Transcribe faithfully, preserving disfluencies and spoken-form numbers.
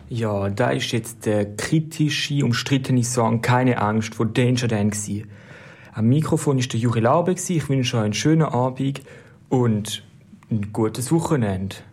Ja, da ist jetzt der kritische, umstrittene Song «Keine Angst» von Danger Dan gsi. Am Mikrofon ist der Juri Laube gsi. Ich wünsche euch einen schönen Abend und ein gutes Wochenende.